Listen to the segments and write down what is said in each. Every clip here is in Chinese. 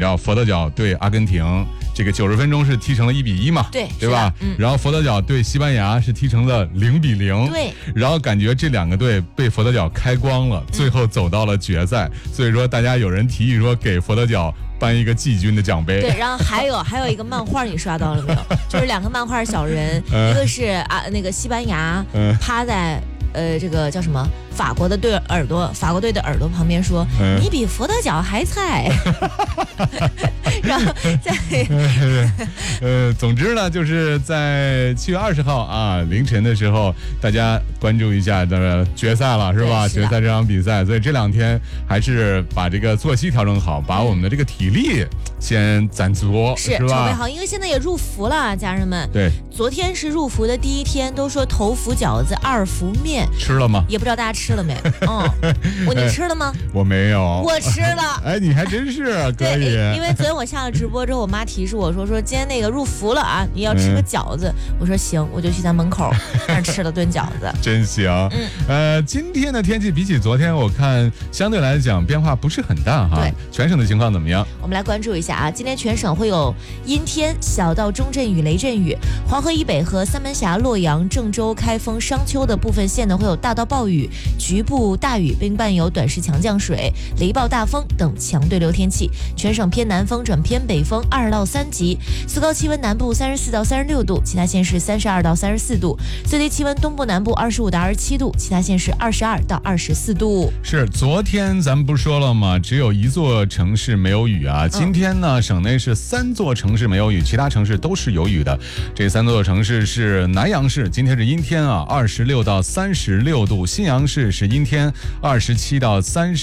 道佛得角对阿根廷，这个90分钟是踢成了1-1嘛，对吧？然后佛得角对西班牙是踢成了0-0， 对。 然后感觉这两个队被佛得角开光了，最后走到了决赛。所以说，大家有人提议说给佛得角颁一个季军的奖杯。 对，然后还有一个漫画，你刷到了没有？就是2个漫画小人，一个是那个西班牙趴在这个叫什么法国队的耳朵旁边说，你比佛得角还菜。然后总之呢，就是在7月20号啊凌晨的时候，大家关注一下的决赛了，是吧？决赛这场比赛，所以这2天还是把这个作息调整好，把我们的这个体力先攒足，是吧？ 准备好，因为现在也入伏了，家人们。 对， 昨天是入伏的第1天，都说头伏饺子2伏面， 吃了吗？ 也不知道大家吃了没。你吃了吗？ 我没有。 我吃了。 哎，你还真是可以。 对，因为昨天我下了直播之后，我妈提示我说今天那个入伏了啊，你要吃个饺子。我说行，我就去咱门口那儿吃了顿饺子。 真行。今天的天气比起昨天，我看相对来讲变化不是很大哈。 对， 全省的情况怎么样？ 我们来关注一下啊，今天全省会有阴天、小到中阵雨、雷阵雨，黄河以北和三门峡、洛阳、郑州、开封、商丘的部分县呢会有大到暴雨，局部大雨并伴有短时强降水、雷暴大风等强对流天气。全省偏南风转偏北风2到3级，最高气温南部34到36度，其他县市32到34度，最低气温东部南部25到27度，其他县市22到24度。 是，昨天咱们不是说了吗？只有1座城市没有雨啊。今天呢，省内是3座城市没有雨，其他城市都是有雨的。这3座城市是南阳市，今天是阴天啊，26到36度；信阳市是阴天，27到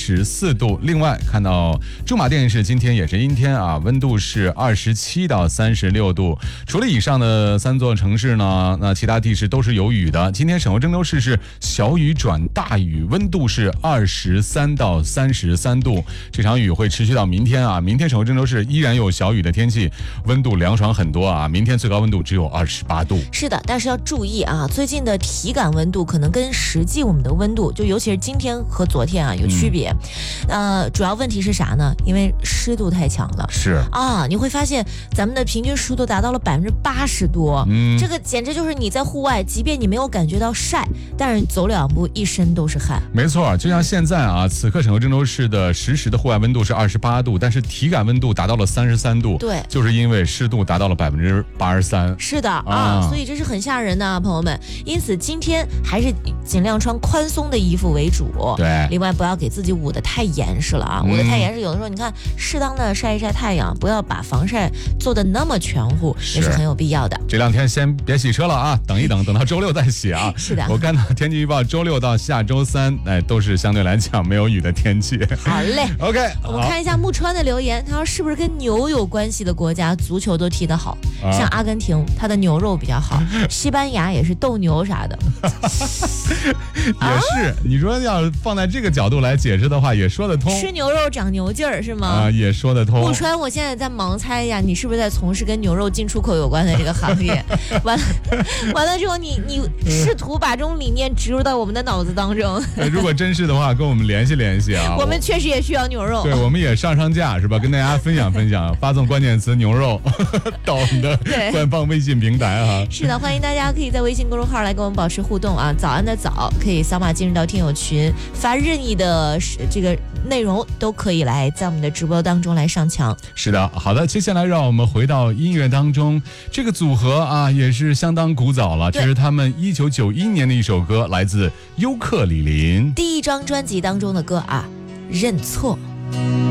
34度。另外看到驻马店市今天也是阴天啊，温度是27到36度。除了以上的3座城市呢，那其他地市都是有雨的。今天省会郑州市是小雨转大雨，温度是23到33度。这场雨会持续到明天啊，明天省会郑州市依然有小雨的天气，温度凉爽很多啊。明天最高温度只有28度。 是的，但是要注意啊，最近的体感温度可能跟实际我们的温度，就尤其是今天和昨天啊有区别。主要问题是啥呢？因为湿度太强了。 是啊，你会发现咱们的平均湿度达到了80%多，这个简直就是你在户外，即便你没有感觉到晒，但是走2步一身都是汗。 没错，就像现在啊，此刻省会郑州市的实时的户外温度是28度，但是体感温度达到了33度。 对， 就是因为湿度达到了83%。 是的啊，所以这是很吓人的啊，朋友们。因此今天还是尽量穿宽松的衣服为主。 对， 另外不要给自己捂得太严实了啊，捂得太严实，有的时候你看适当的晒一晒太阳，不要把防晒做得那么全乎，也是很有必要的。 这2天先别洗车了啊，等一等，等到周6再洗啊。 是的， 我看到天气预报，周6到下周3，都是相对来讲没有雨的天气。 好嘞 ，OK， 我们看一下木川的留言，他说是不是跟牛有关系的国家足球都踢得好？像阿根廷，它的牛肉比较好；西班牙也是斗牛啥的。 也是，你说要放在这个角度来解释的话，也说得通。 吃牛肉长牛劲儿是吗？ 也说得通。 木川，我现在在盲猜呀，你是不是在从事跟牛肉进出口有关的这个行业？完了之后，你试图把这种理念植入到我们的脑子当中。 如果真是的话，跟我们联系联系啊。 我们确实也需要牛肉。 对，我们也上架是吧？跟大家分享分享，发送关键词牛肉到我们的官方微信平台哈。 是的，欢迎大家可以在微信公众号来跟我们保持互动啊。早安的早可以扫码进入到听友群，发任意的这个内容都可以来在我们的直播当中来上墙。 是的，好的，接下来让我们回到音乐当中。这个组合啊也是相当古早了，这是他们1991年的一首歌，来自尤克里林第1张专辑当中的歌啊，认错。